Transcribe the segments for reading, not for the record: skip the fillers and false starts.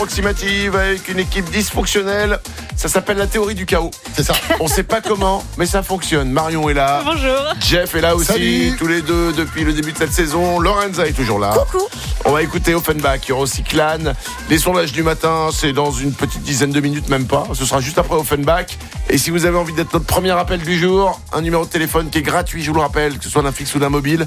Approximative avec une équipe dysfonctionnelle. Ça s'appelle la théorie du chaos. C'est ça. On sait pas comment, mais ça fonctionne. Marion est là. Bonjour. Jeff est là aussi. Salut. Tous les deux depuis le début de cette saison. Lorenza est toujours là. Coucou. On va écouter Offenbach. Il y aura aussi Clan. Les sondages du matin, c'est dans une petite dizaine de minutes, même pas. Ce sera juste après Offenbach. Et si vous avez envie d'être notre premier appel du jour, un numéro de téléphone qui est gratuit, je vous le rappelle, que ce soit d'un fixe ou d'un mobile,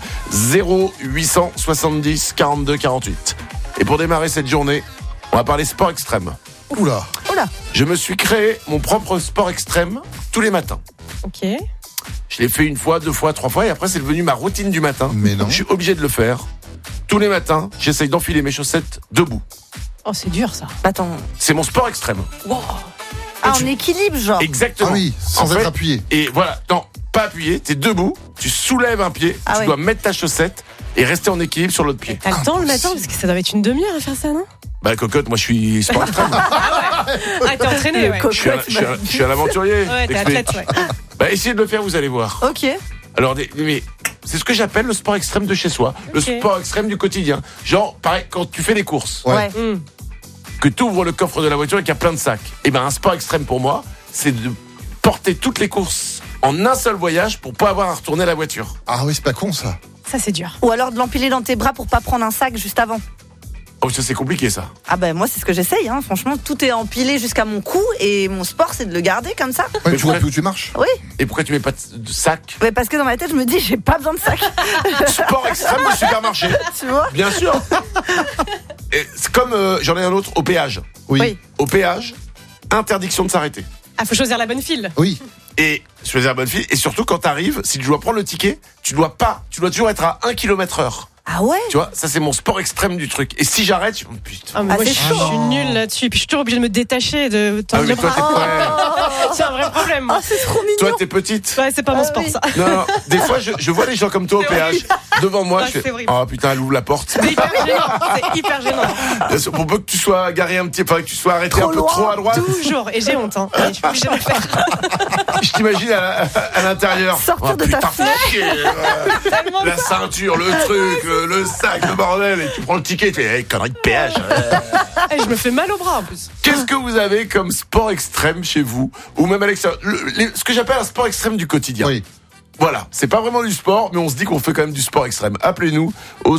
0870 42 48. Et pour démarrer cette journée, on va parler sport extrême. Oula. Je me suis créé mon propre sport extrême tous les matins. Ok. Je l'ai fait une fois, deux fois, trois fois et après c'est devenu ma routine du matin. Mais non. Je suis obligé de le faire. Tous les matins, j'essaye d'enfiler mes chaussettes debout. Oh, c'est dur ça. Attends. C'est mon sport extrême. Wow. Ah, en équilibre, genre. Exactement. Ah oui, sans En être fait, appuyé. Et voilà, non, pas appuyé, t'es debout, tu soulèves un pied, Ah tu ouais. dois mettre ta chaussette et rester en équilibre sur l'autre pied. T'as le temps le matin parce que ça doit être une demi-heure à faire ça, non? Bah cocotte, moi je suis sport extrême. Ah, t'es entraîné, ouais. Je suis un aventurier. Ouais, t'es T'expliques. athlète, ouais. Bah essayez de le faire, vous allez voir. Ok. Alors, mais c'est ce que j'appelle le sport extrême de chez soi, le Ok. sport extrême du quotidien. Genre, pareil, quand tu fais les courses, Ouais. Hmm. que tu ouvres le coffre de la voiture et qu'il y a plein de sacs. Et ben, un sport extrême pour moi, c'est de porter toutes les courses en un seul voyage pour pas avoir à retourner la voiture. Ah oui, c'est pas con ça. Ça, c'est dur. Ou alors de l'empiler dans tes bras pour pas prendre un sac juste avant. Oh, ça c'est compliqué ça. Ah ben moi c'est ce que j'essaye, hein. Franchement tout est empilé jusqu'à mon cou et mon sport c'est de le garder comme ça. Ouais, Mais tu vois pourquoi- plus où tu marches. Oui, Et pourquoi tu mets pas de sac? mais parce que dans ma tête je me dis j'ai pas besoin de sac. Sport extrême au supermarché. Tu vois. Bien sûr. Et c'est comme, j'en ai un autre, au péage. Oui. Au péage, interdiction de s'arrêter. Ah, faut choisir la bonne file. Oui. Et choisir la bonne fille. Et surtout, quand t'arrives, si tu dois prendre le ticket, tu dois toujours être à 1 km/h. Ah ouais. Tu vois, ça c'est mon sport extrême du truc. Et si j'arrête, oh, putain. Ah, mais Ah, moi, c'est je chaud. suis nulle là-dessus. Puis je suis toujours obligée de me détacher, de Ah tendre oui, le toi, bras. ouais. C'est un vrai problème. Oh c'est trop mignon. Toi t'es petite. Ouais, c'est pas mon Ah sport, oui. ça. Non, des fois je vois les gens comme toi au C'est péage devant moi. Ah, Je fais, c'est horrible. oh putain, elle ouvre la porte. C'est hyper gênant. C'est hyper gênant. Pour peu que tu sois garé un petit, enfin que tu sois arrêté Trop un peu loin. trop à droite. Toujours. Et j'ai honte, hein. Et je suis obligée de le faire. Je t'imagine à l'intérieur. Sortir Oh, de ta putain, fenêtre. fais chier, Tellement la ceinture, le truc, le sac, le bordel, et tu prends le ticket, tu fais, hey, connerie de péage. Et je me fais mal au bras en plus. Qu'est-ce que vous avez comme sport extrême chez vous? Ou même à l'extérieur? Ce que j'appelle un sport extrême du quotidien. Oui. Voilà, c'est pas vraiment du sport, mais on se dit qu'on fait quand même du sport extrême. Appelez-nous au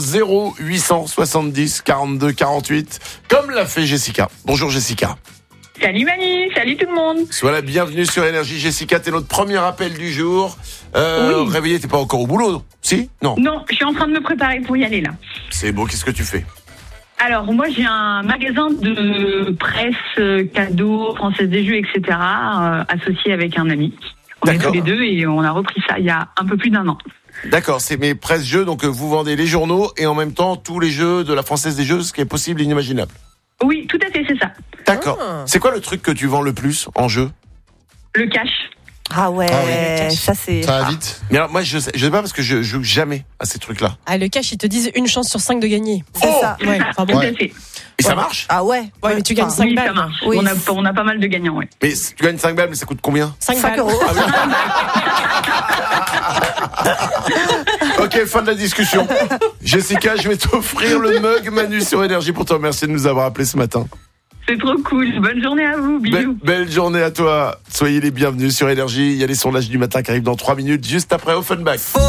0870 42 48, comme l'a fait Jessica. Bonjour Jessica. Salut Manu, salut tout le monde. Sois la bienvenue sur Énergie. Jessica, t'es notre premier appel du jour. Oui. Réveillée, t'es pas encore au boulot? Si? Non. Non, je suis en train de me préparer pour y aller là. C'est beau, qu'est-ce que tu fais? Alors moi j'ai un magasin de presse, cadeaux, Française des Jeux, etc. Associé avec un ami. On est D'accord. tous les deux et on a repris ça il y a un peu plus d'1 an. D'accord, c'est mes presse-jeux, donc vous vendez les journaux et en même temps tous les jeux de la Française des Jeux, ce qui est possible et inimaginable. Oui, tout à fait, c'est ça. D'accord. Ah. C'est quoi le truc que tu vends le plus en jeu? Le cash. Ah ouais. Ah Ça c'est. Ça va vite. Mais alors moi je sais pas parce que je joue jamais à ces trucs-là. Ah, le cash, ils te disent une chance sur 5 de gagner. C'est ça. C'est Ouais, ça, enfin tout bon. à fait. Et ça Ouais. marche? Ah ouais. Ouais, mais tu gagnes Enfin, 5 Oui, ça balles. marche. Oui. On a pas mal de gagnants, ouais. Mais si tu gagnes 5 balles, mais ça coûte combien? 5 5 balles. euros. Ok, fin de la discussion. Jessica, je vais t'offrir le mug Manu sur Énergie pour te remercier de nous avoir appelés ce matin. C'est trop cool. Bonne journée à vous. Bisous. Belle journée à toi. Soyez les bienvenus sur Énergie. Il y a les sondages du matin qui arrivent dans 3 minutes, juste après Offenbach.